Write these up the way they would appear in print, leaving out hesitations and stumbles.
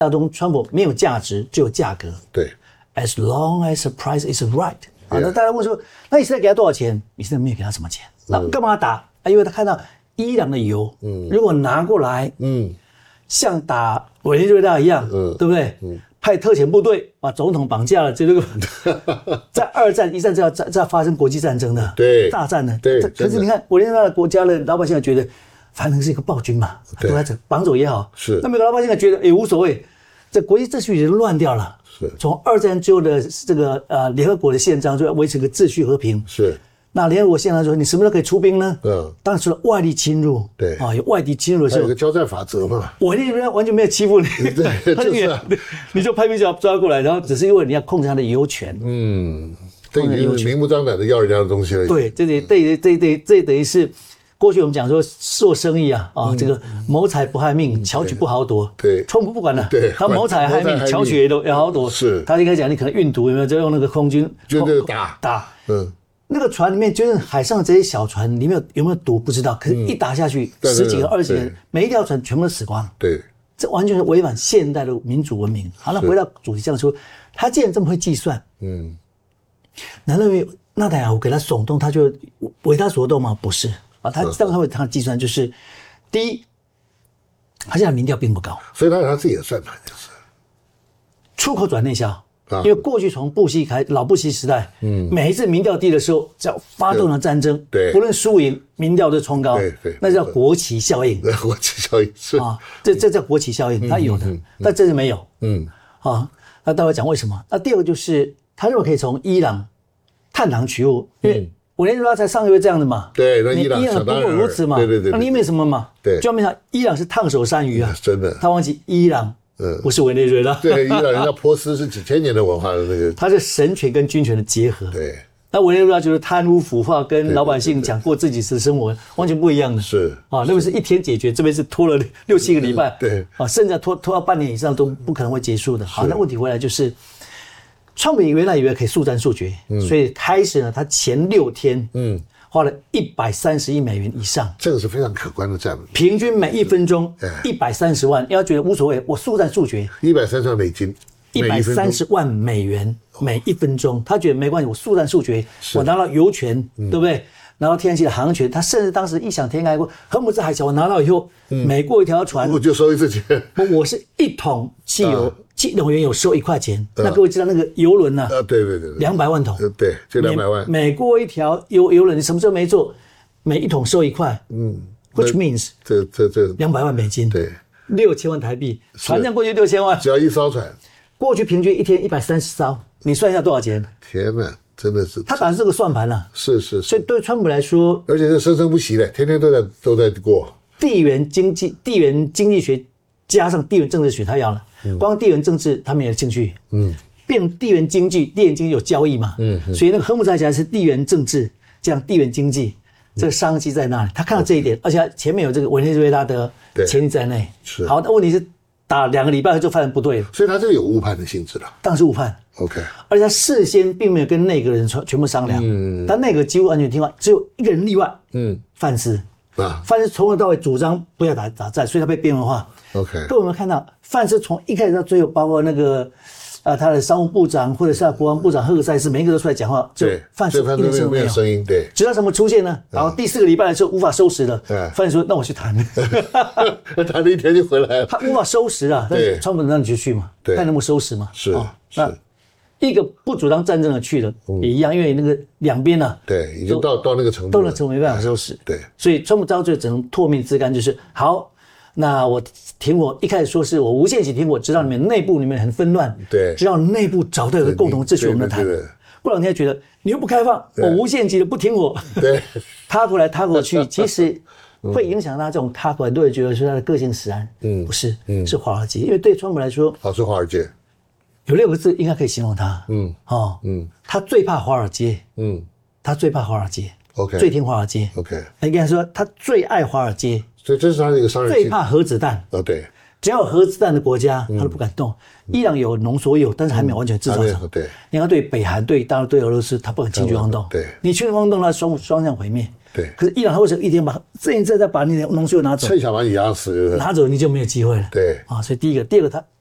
大东川普没有价值，只有价格。 对 ，as long as the price is right。啊，那大家问说，那以色列给他多少钱？以色列没有给他什么钱，那干嘛打？因为他看到伊朗的油，如果拿过来，像打委内瑞拉一样，对不对？派特遣部队把总统绑架了，这个在2战、1战这要发生国际战争的， 对， 大战的。 对， 可是你看委内瑞拉的国家的老百姓觉得，反正是一个暴君嘛，都在这绑走也好。 是。 那美国老百姓觉得也无所谓，这国际秩序已经乱掉了。 是。 从2战之后的这个联合国的宪章就要维持个秩序和平。 是。 那联合国宪章说你什么时候可以出兵呢？当然除了外力侵入， 对啊，有外敌侵入的时候， 有个交战法则嘛。 委内瑞拉完全没有欺负你， 对，就是啊， 你就派兵抓过来，然后只是因为你要控制他的油权。 这已经明目张胆的要人家的东西了。 对，这等于是过去我们讲说做生意啊，这个谋财不害命，巧取不好夺。 对， 川普不管了， 对， 他谋财害命，巧取也好夺。 是， 他应该讲你可能运毒有没有，就用那个空军就这个打， 那个船里面就是海上这些小船里面有没有毒不知道，可是一打下去10几个20几个人，每一条船全部都死光。 对， 这完全是违反现代的民主文明。好，那回到主题上说，他既然这么会计算，难道因为纳坦雅胡给他耸动，他就为他所动吗？不是啊，他当然会他的计算就是，第一，他现在民调并不高， 所以他有他自己的算盘，就是出口转内销。因为过去从老布希时代，每一次民调低的时候，只要发动了战争， 对， 不论输赢，民调都冲高， 对， 那叫国旗效应。 国旗效应是啊，这叫国旗效应，它有的，但这是没有。那待会讲为什么？那第二个就是他认为可以从伊朗探囊取物，因为委内瑞拉才上个月这样的嘛， 对，那伊朗不过如此嘛， 对， 那你没什么嘛， 对， 就没想伊朗是烫手山芋啊， 真的， 他忘记伊朗。不是委内瑞拉， 对，伊朗人家波斯是几千年的文化的那个， 它是神权跟军权的结合。 对， 那委内瑞拉就是贪污腐化，跟老百姓讲过自己的生活完全不一样的。 是啊，那边是一天解决，这边是拖了6、7个礼拜。 对啊，甚至拖到半年以上都不可能会结束的。好，那问题回来就是，川普原来以为可以速战速决，所以开始呢，他前6天，花了130亿美元以上， 这个是非常可观的战略。 平均每1分钟130万，要觉得无所谓，我速战速决。 130万美金 ，130万美元每1分钟，他觉得没关系，我速战速决，我拿到油权，对不对？拿到天然气的航权，他甚至当时异想天开过，荷姆兹海峡我拿到以后，每过一条船， 我就收一次钱。 我是1桶汽油。能源有收1块钱，那各位知道那个油轮啊？ 对 ，200万桶， 对，就200万。 每过一条油轮，你什么时候没做，每1桶收1块，which means 这 200万美金， 对 ，6000万台币，船上过去6000万， 只要一艘船， 过去平均一天130艘，你算一下多少钱？ 天哪，真的是， 他打的是个算盘了， 是， 所以对川普来说， 而且是生生不息的，天天都在过。 地缘经济学加上地缘政治学，他要了。光地缘政治他没有兴趣，变地缘经济有交易嘛，所以那个荷姆兹海峡是地缘政治，这样地缘经济这个商机在那里，他看到这一点，而且前面有这个委内瑞拉的前提在内。 是好，那问题是打2个礼拜就发现不对了， 所以他这个有误判的性质了， 当然是误判。 OK， 而且他事先并没有跟内阁人全部商量，但内阁几乎完全听话，只有一个人例外，范斯。范斯从头到尾主张不要打战，所以他被边缘化。 OK， 各位有没有看到范斯从一开始到最后，包括那个他的商务部长或者是国防部长赫克塞斯，每一个都出来讲话，就范斯一点声都没有声音，对， 直到什么出现呢？然后第4个礼拜的时候无法收拾了，范斯说：“那我去谈。” 谈了1天就回来了。 他无法收拾啊，但是川普让你去嘛，看能不能收拾嘛。 是， 那一个不主张战争的去了也一样，因为那个两边呢， 对，已经到那个程度， 到了程度没办法收拾。 对， 所以川普到最后只能唾面自干，就是好，那我停火，一开始说是我无限期停火，直到内部里面很纷乱， 对， 直到内部找到一个共同秩序，我们谈。过2天觉得你又不开放，我无限期的不停火， 对， 他过来他过去，其实会影响他这种他，很多人觉得是他的个性使然，不是，是华尔街，因为对川普来说， 是华尔街。 有6个字应该可以形容他，他最怕华尔街，他最怕华尔街 ，OK， 最听华尔街 ，OK， 应该说他最爱华尔街， 所以这是他的一个商人， 最怕核子弹， 对， 只要有核子弹的国家，他都不敢动。伊朗有浓缩铀，但是还没有完全制造成， 对， 你要对北韩、对大陆、对俄罗斯，他不敢轻举妄动， 对， 你轻举妄动，他双向毁灭， 对。 可是伊朗他为什么一天再把你的浓缩铀拿走， 趁想把你压死， 拿走你就没有机会了， 对啊，所以第一个，第二个他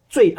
最